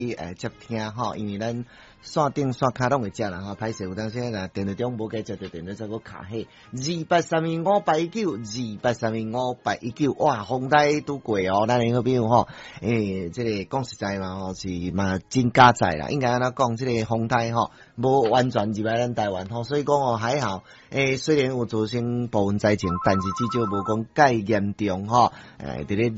接听吼，因为咱线顶线卡拢会接啦吼，歹势有当时若电话中无该接着电话再个卡起28325819，28325819，哇，风台拄过哦，咱个比如吼，这个讲实在嘛吼，是嘛真加载啦，应该安怎讲，这个风台吼，无完全入来咱台湾吼，所以讲哦还好，虽然有造成部分灾情，但是至少无讲介严重吼，伫咧